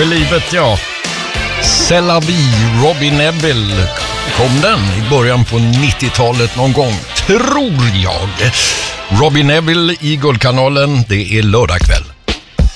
för livet, ja. C'est la vie, Robbie Neville. Kom den i början på 90-talet någon gång, tror jag. Robbie Neville i Guldkanalen, det är lördag kväll.